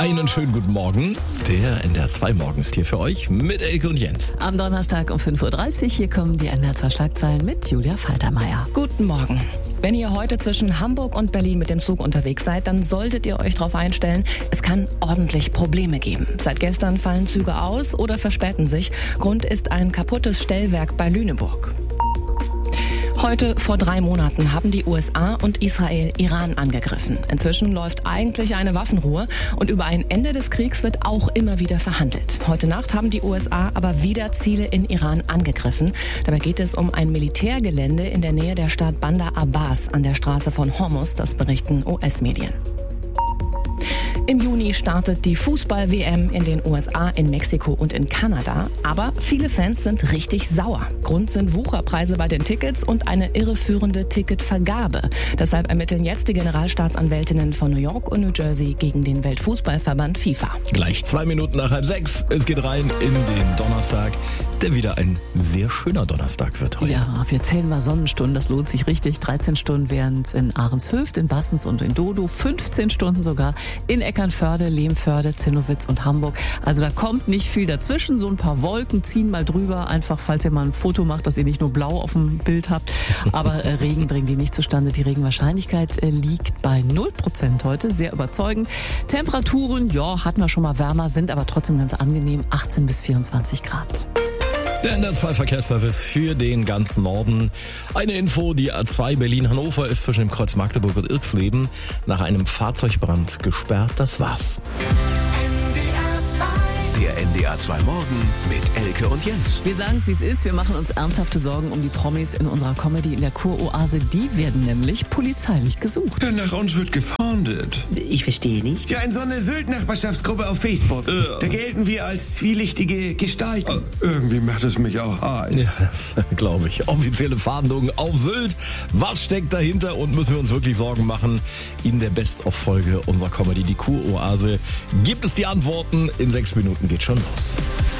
Einen schönen guten Morgen. Der NDR 2 Morgens hier für euch mit Elke und Jens. Am Donnerstag um 5.30 Uhr, hier kommen die NDR 2 Schlagzeilen mit Julia Faltermeier. Guten Morgen. Wenn ihr heute zwischen Hamburg und Berlin mit dem Zug unterwegs seid, dann solltet ihr euch darauf einstellen, es kann ordentlich Probleme geben. Seit gestern fallen Züge aus oder verspäten sich. Grund ist ein kaputtes Stellwerk bei Lüneburg. Heute vor 3 Monaten haben die USA und Israel Iran angegriffen. Inzwischen läuft eigentlich eine Waffenruhe und über ein Ende des Kriegs wird auch immer wieder verhandelt. Heute Nacht haben die USA aber wieder Ziele in Iran angegriffen. Dabei geht es um ein Militärgelände in der Nähe der Stadt Bandar Abbas an der Straße von Hormuz, das berichten US-Medien. Im Juni startet die Fußball-WM in den USA, in Mexiko und in Kanada. Aber viele Fans sind richtig sauer. Grund sind Wucherpreise bei den Tickets und eine irreführende Ticketvergabe. Deshalb ermitteln jetzt die Generalstaatsanwältinnen von New York und New Jersey gegen den Weltfußballverband FIFA. Gleich 2 Minuten nach 5:30. Es geht rein in den Donnerstag, der wieder ein sehr schöner Donnerstag wird heute. Ja, wir zählen mal Sonnenstunden, das lohnt sich richtig. 13 Stunden wären es in Ahrenshoeft, in Bassens und in Dodo. 15 Stunden sogar in Eckernförde, Lehmförde, Zinnowitz und Hamburg. Also da kommt nicht viel dazwischen. So ein paar Wolken ziehen mal drüber. Einfach, falls ihr mal ein Foto macht, dass ihr nicht nur blau auf dem Bild habt. Aber Regen bringen die nicht zustande. Die Regenwahrscheinlichkeit liegt bei 0% heute. Sehr überzeugend. Temperaturen, ja, hatten wir schon mal wärmer, sind aber trotzdem ganz angenehm. 18 bis 24 Grad. Der NDR 2 Verkehrsservice für den ganzen Norden. Eine Info, die A2 Berlin-Hannover ist zwischen dem Kreuz Magdeburg und Irksleben nach einem Fahrzeugbrand gesperrt. Das war's. Der NDR 2 Morgen mit Elke und Jens. Wir sagen es, wie es ist. Wir machen uns ernsthafte Sorgen um die Promis in unserer Comedy in der Kuroase. Die werden nämlich polizeilich gesucht. Ja, nach uns wird gefahndet. Ich verstehe nicht. Ja, in so eine Sylt-Nachbarschaftsgruppe auf Facebook. Da gelten wir als zwielichtige Gestalten. Irgendwie macht es mich auch heiß. Ja, das glaube ich. Offizielle Fahndung auf Sylt. Was steckt dahinter und müssen wir uns wirklich Sorgen machen? In der Best-of-Folge unserer Comedy, die Kuroase, gibt es die Antworten. In 6 Minuten geht schon los.